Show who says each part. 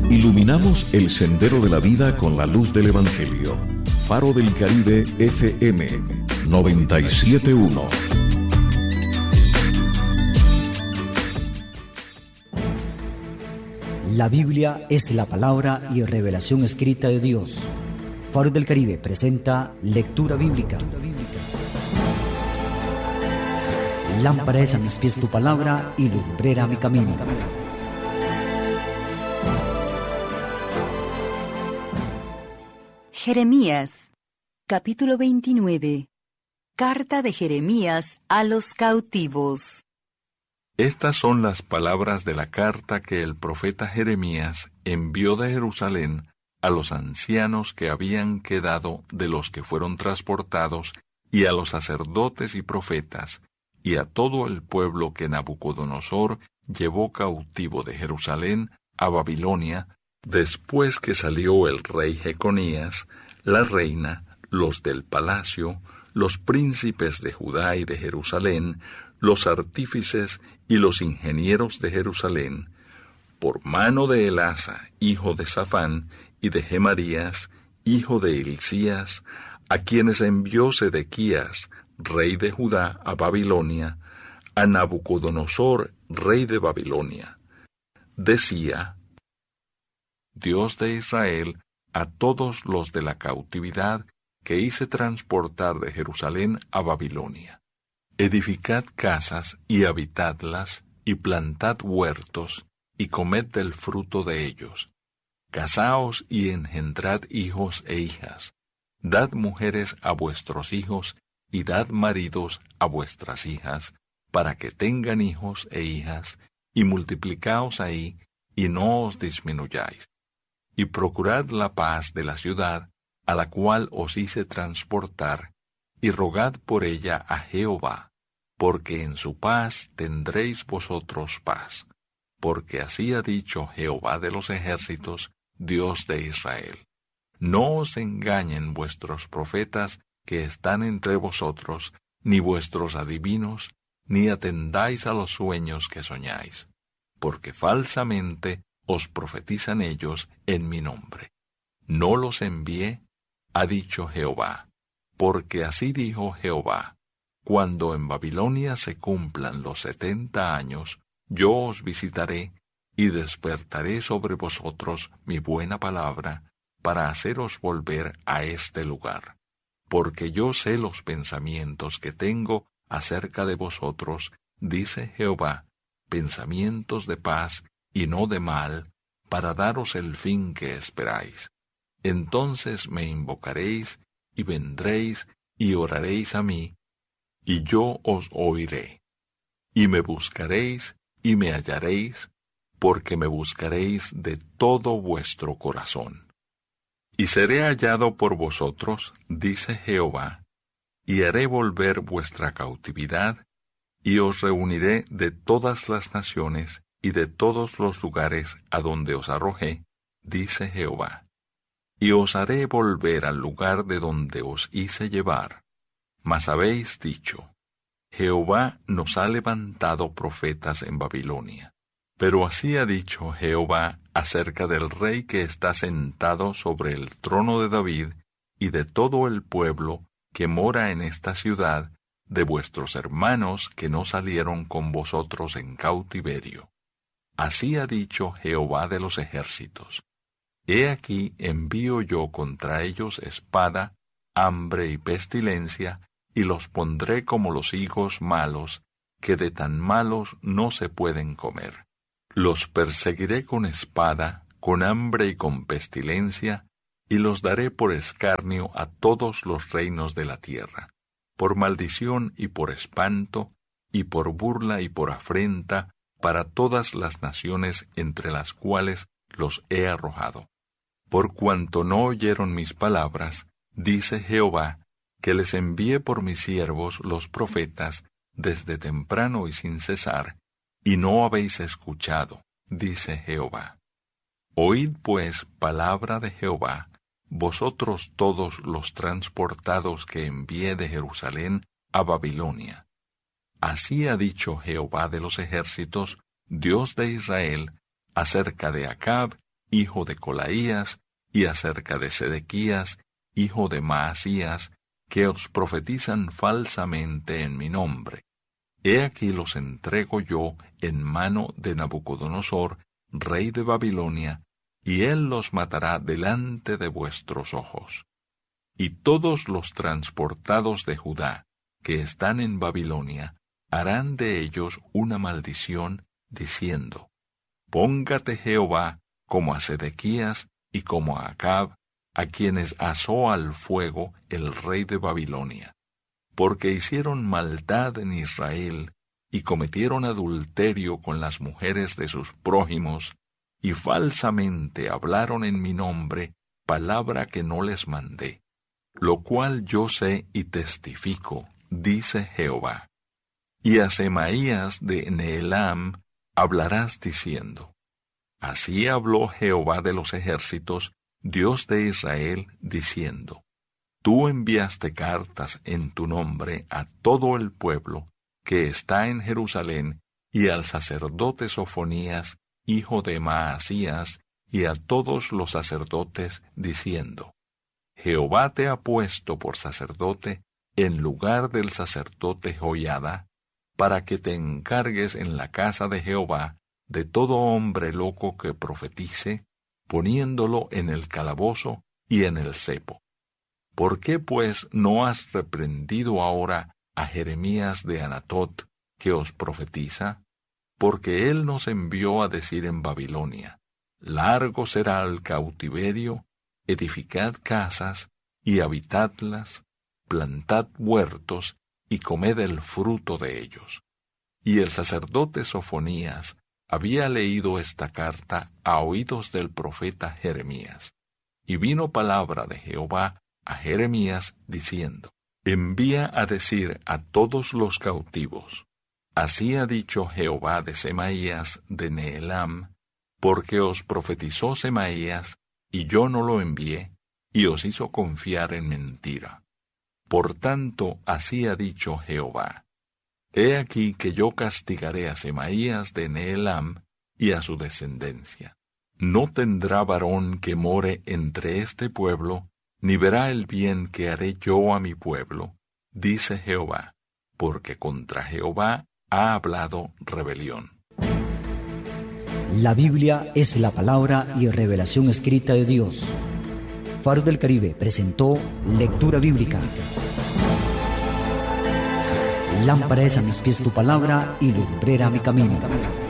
Speaker 1: Iluminamos el sendero de la vida con la luz del Evangelio. Faro del Caribe FM 97.1.
Speaker 2: La Biblia es la palabra y revelación escrita de Dios. Faro del Caribe presenta lectura bíblica. Lámpara es a mis pies tu palabra y lumbrera mi camino.
Speaker 3: Jeremías, capítulo 29. Carta de Jeremías a los cautivos.
Speaker 4: Estas son las palabras de la carta que el profeta Jeremías envió de Jerusalén a los ancianos que habían quedado de los que fueron transportados, y a los sacerdotes y profetas, y a todo el pueblo que Nabucodonosor llevó cautivo de Jerusalén a Babilonia, después que salió el rey Jeconías, la reina, los del palacio, los príncipes de Judá y de Jerusalén, los artífices y los ingenieros de Jerusalén, por mano de Elasa, hijo de Safán, y de Gemarías, hijo de Hilcías, a quienes envió Sedequías, rey de Judá, a Babilonia, a Nabucodonosor, rey de Babilonia. Decía: Dios de Israel, a todos los de la cautividad que hice transportar de Jerusalén a Babilonia: edificad casas y habitadlas, y plantad huertos, y comed del fruto de ellos. Casaos y engendrad hijos e hijas. Dad mujeres a vuestros hijos, y dad maridos a vuestras hijas, para que tengan hijos e hijas, y multiplicaos ahí, y no os disminuyáis. Y procurad la paz de la ciudad, a la cual os hice transportar, y rogad por ella a Jehová, porque en su paz tendréis vosotros paz. Porque así ha dicho Jehová de los ejércitos, Dios de Israel: no os engañen vuestros profetas que están entre vosotros, ni vuestros adivinos, ni atendáis a los sueños que soñáis, porque falsamente os profetizan ellos en mi nombre. No los envié, ha dicho Jehová, porque así dijo Jehová: cuando en Babilonia se cumplan los 70 años, yo os visitaré, y despertaré sobre vosotros mi buena palabra, para haceros volver a este lugar. Porque yo sé los pensamientos que tengo acerca de vosotros, dice Jehová, pensamientos de paz y no de mal, para daros el fin que esperáis. Entonces me invocaréis, y vendréis, y oraréis a mí, y yo os oiré. Y me buscaréis, y me hallaréis, porque me buscaréis de todo vuestro corazón. Y seré hallado por vosotros, dice Jehová, y haré volver vuestra cautividad, y os reuniré de todas las naciones y de todos los lugares a donde os arrojé, dice Jehová. Y os haré volver al lugar de donde os hice llevar. Mas habéis dicho: Jehová nos ha levantado profetas en Babilonia. Pero así ha dicho Jehová acerca del rey que está sentado sobre el trono de David, y de todo el pueblo que mora en esta ciudad, de vuestros hermanos que no salieron con vosotros en cautiverio. Así ha dicho Jehová de los ejércitos: he aquí envío yo contra ellos espada, hambre y pestilencia, y los pondré como los higos malos, que de tan malos no se pueden comer. Los perseguiré con espada, con hambre y con pestilencia, y los daré por escarnio a todos los reinos de la tierra, por maldición y por espanto, y por burla y por afrenta, para todas las naciones entre las cuales los he arrojado. Por cuanto no oyeron mis palabras, dice Jehová, que les envié por mis siervos los profetas, desde temprano y sin cesar, y no habéis escuchado, dice Jehová. Oíd pues palabra de Jehová, vosotros todos los transportados que envié de Jerusalén a Babilonia. Así ha dicho Jehová de los ejércitos, Dios de Israel, acerca de Acab hijo de Colaías, y acerca de Sedequías, hijo de Maasías, que os profetizan falsamente en mi nombre. He aquí los entrego yo en mano de Nabucodonosor, rey de Babilonia, y él los matará delante de vuestros ojos. Y todos los transportados de Judá, que están en Babilonia, harán de ellos una maldición, diciendo: Póngate Jehová como a Sedequías y como a Acab, a quienes asó al fuego el rey de Babilonia, porque hicieron maldad en Israel, y cometieron adulterio con las mujeres de sus prójimos, y falsamente hablaron en mi nombre palabra que no les mandé, lo cual yo sé y testifico, dice Jehová. Y a Semaías de Nehelam hablarás diciendo: Así habló Jehová de los ejércitos, Dios de Israel, diciendo: Tú enviaste cartas en tu nombre a todo el pueblo que está en Jerusalén, y al sacerdote Sofonías, hijo de Maasías, y a todos los sacerdotes, diciendo: Jehová te ha puesto por sacerdote en lugar del sacerdote Joiada, para que te encargues en la casa de Jehová de todo hombre loco que profetice, poniéndolo en el calabozo y en el cepo. ¿Por qué, pues, no has reprendido ahora a Jeremías de Anatot, que os profetiza? Porque él nos envió a decir en Babilonia: Largo será el cautiverio, edificad casas, y habitadlas, plantad huertos, y comed el fruto de ellos. Y el sacerdote Sofonías había leído esta carta a oídos del profeta Jeremías. Y vino palabra de Jehová a Jeremías, diciendo: Envía a decir a todos los cautivos: Así ha dicho Jehová de Semaías de Nehelam, porque os profetizó Semaías, y yo no lo envié, y os hizo confiar en mentira. Por tanto, así ha dicho Jehová: He aquí que yo castigaré a Semaías de Nehelam y a su descendencia. No tendrá varón que more entre este pueblo, ni verá el bien que haré yo a mi pueblo, dice Jehová, porque contra Jehová ha hablado rebelión.
Speaker 2: La Biblia es la palabra y revelación escrita de Dios. Faro del Caribe presentó Lectura Bíblica. Lámpara es a mis pies tu palabra y lumbrera mi camino.